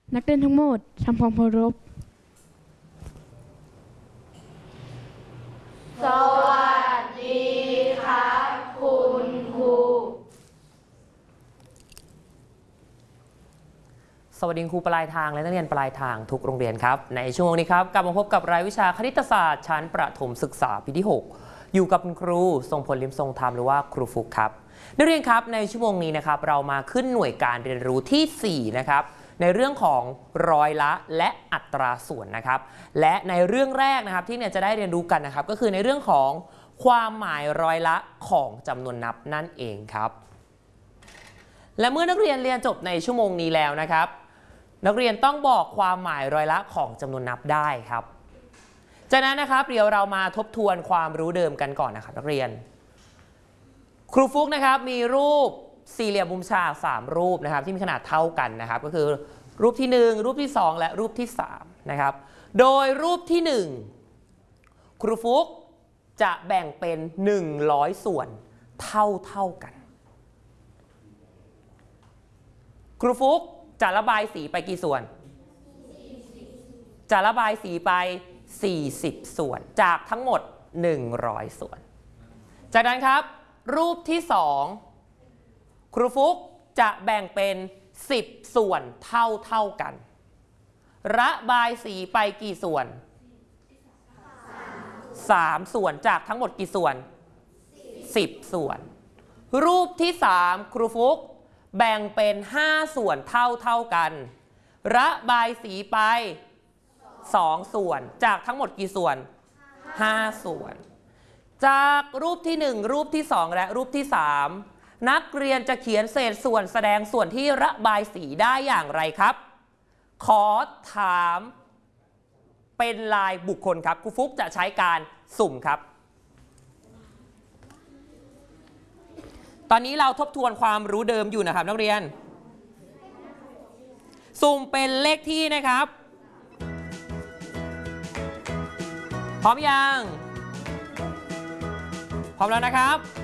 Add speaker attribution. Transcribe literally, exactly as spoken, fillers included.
Speaker 1: นักเรียนทั้งหมดทำความเคารพ
Speaker 2: สวัสดีครับคุณครู
Speaker 3: สวัสดีครูปลายทางและนักเรียนปลายทางทุกโรงเรียนครับในช่วงนี้ครับกลับมาพบกับรายวิชาคณิตศาสตร์ชั้นประถมศึกษาปีที่หกอยู่กับคุณครูทรงพลลิมทรงธรรมหรือว่าครูฟุกครับนักเรียนครับในชั่วโมงนี้นะครับเรามาขึ้นหน่วยการเรียนรู้ที่สี่นะครับในเรื่องของร้อยละและอัตราส่วนนะครับและในเรื่องแรกนะครับที่เนี่ยจะได้เรียนรู้กันนะครับก็คือในเรื่องของความหมายร้อยละของจำนวนนับนั่นเองครับและเมื่อนักเรียนเรียนจบในชั่วโมงนี้แล้วนะครับนักเรียนต้องบอกความหมายร้อยละของจำนวนนับได้ครับจากนั้นนะครับเดี๋ยวเรามาทบทวนความรู้เดิมกันก่อนนะครับนักเรียนครูฟุกนะครับมีรูปสี่เหลี่ยมมุมฉากสามรูปนะครับที่มีขนาดเท่ากันนะครับก็คือรูปที่หนึ่งรูปที่สองและรูปที่สามนะครับโดยรูปที่หนึ่งครูฟุกจะแบ่งเป็นหนึ่งร้อยส่วนเท่าเท่ากันครูฟุกจะระบายสีไปกี่ส่วนจะระบายสีไปสี่สิบส่วนจากทั้งหมดหนึ่งร้อยส่วนจากนั้นครับรูปที่สองครูฟุกจะแบ่งเป็นสิบส่วนเท่าเท่ากันระบายสีไปกี่ส่วนสามส่วนจากทั้งหมดกี่ส่วนสิบส่วนรูปที่สามครูฟุกแบ่งเป็นห้าส่วนเท่าเท่ากันระบายสีไปสองส่วนจากทั้งหมดกี่ส่วนห้าส่วนจากรูปที่หนึ่งรูปที่สองและรูปที่สามนักเรียนจะเขียนเศษส่วนแสดงส่วนที่ระบายสีได้อย่างไรครับขอถามเป็นลายบุคคลครับครูฟุกจะใช้การสุ่มครับตอนนี้เราทบทวนความรู้เดิมอยู่นะครับนักเรียนสุ่มเป็นเลขที่นะครับพร้อมยังพร้อมแล้วนะครับ